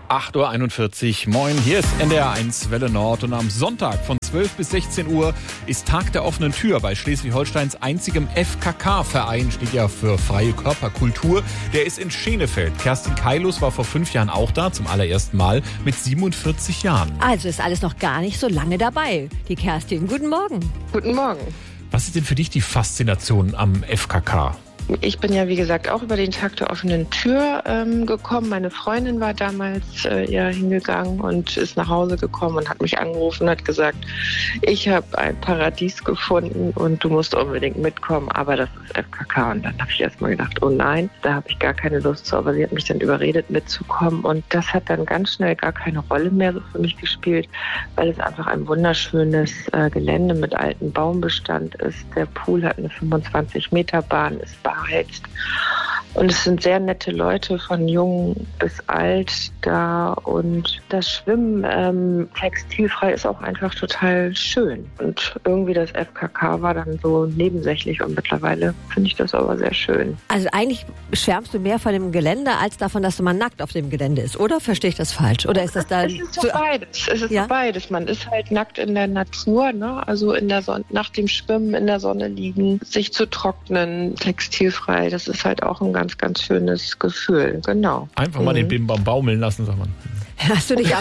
8.41 Uhr. Moin, hier ist NDR1 Welle Nord und am Sonntag von 12 bis 16 Uhr ist Tag der offenen Tür bei Schleswig-Holsteins einzigem FKK-Verein, steht ja für Freie Körperkultur. Der ist in Schenefeld. Kerstin Keilus war vor 5 Jahren auch da, zum allerersten Mal, mit 47 Jahren. Also ist alles noch gar nicht so lange dabei. Die Kerstin, guten Morgen. Guten Morgen. Was ist denn für dich die Faszination am FKK? Ich bin ja, wie gesagt, auch über den Tag der offenen Tür gekommen. Meine Freundin war damals hingegangen und ist nach Hause gekommen und hat mich angerufen und hat gesagt, ich habe ein Paradies gefunden und du musst unbedingt mitkommen, aber das ist FKK. Und dann habe ich erst mal gedacht, oh nein, da habe ich gar keine Lust zu. Aber sie hat mich dann überredet, mitzukommen. Und das hat dann ganz schnell gar keine Rolle mehr so für mich gespielt, weil es einfach ein wunderschönes Gelände mit altem Baumbestand ist. Der Pool hat eine 25-Meter-Bahn, ist beheizt. Und es sind sehr nette Leute von jung bis alt da und das Schwimmen textilfrei ist auch einfach total schön. Und irgendwie das FKK war dann so nebensächlich und mittlerweile finde ich das aber sehr schön. Also eigentlich schwärmst du mehr von dem Gelände als davon, dass du mal nackt auf dem Gelände ist, oder? Verstehe ich das falsch? Oder ist das dann Es ist so beides. Es ist ja? so beides. Man ist halt nackt in der Natur, ne? Also in der Sonne, nach dem Schwimmen in der Sonne liegen, sich zu trocknen, textilfrei. Das ist halt auch ein ganz, ganz schönes Gefühl. Genau. Einfach mal den Bimbam baumeln lassen, sagt man. Hast du dich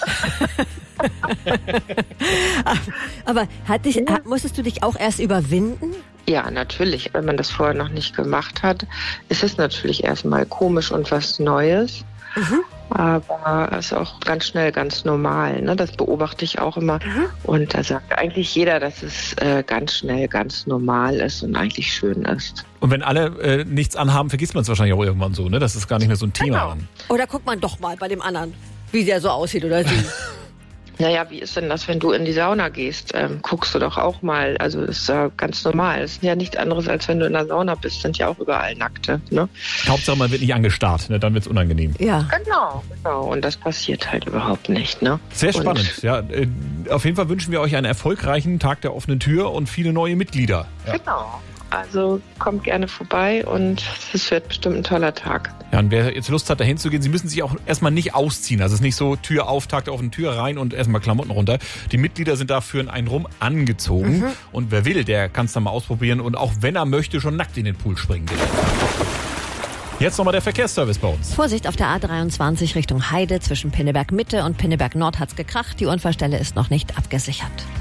aber musstest du dich auch erst überwinden? Ja, natürlich. Wenn man das vorher noch nicht gemacht hat, ist es natürlich erstmal komisch und was Neues. Mhm. Aber es ist auch ganz schnell ganz normal. Ne? Das beobachte ich auch immer. Mhm. Und da sagt eigentlich jeder, dass es ganz schnell ganz normal ist und eigentlich schön ist. Und wenn alle nichts anhaben, vergisst man es wahrscheinlich auch irgendwann so, ne? Das ist gar nicht mehr so ein Thema. Genau. Oder guckt man doch mal bei dem anderen, wie der so aussieht oder sie. Naja, wie ist denn das, wenn du in die Sauna gehst? Guckst du doch auch mal. Also das ist ja ganz normal. Es ist ja nichts anderes, als wenn du in der Sauna bist. Sind ja auch überall Nackte. Ne? Hauptsache, man wird nicht angestarrt, ne? Dann wird es unangenehm. Ja. Genau. Und das passiert halt überhaupt nicht. Ne? Sehr spannend. Ja, auf jeden Fall wünschen wir euch einen erfolgreichen Tag der offenen Tür und viele neue Mitglieder. Ja. Genau. Also kommt gerne vorbei und es wird bestimmt ein toller Tag. Ja, und wer jetzt Lust hat, dahin zu gehen, Sie müssen sich auch erstmal nicht ausziehen. Also es ist nicht so Tür auf, Tag der offenen Tür rein und erstmal Klamotten runter. Die Mitglieder sind dafür in einen Rum angezogen. Mhm. Und wer will, der kann es dann mal ausprobieren und auch wenn er möchte, schon nackt in den Pool springen. Jetzt nochmal der Verkehrsservice bei uns. Vorsicht auf der A23 Richtung Heide. Zwischen Pinneberg Mitte und Pinneberg Nord hat's gekracht. Die Unfallstelle ist noch nicht abgesichert.